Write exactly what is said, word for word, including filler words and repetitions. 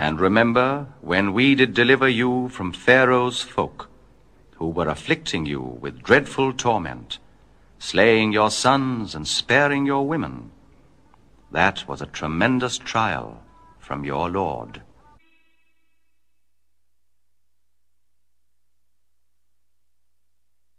And remember when we did deliver you from Pharaoh's folk, who were afflicting you with dreadful torment, slaying your sons and sparing your women. That was a tremendous trial from your Lord.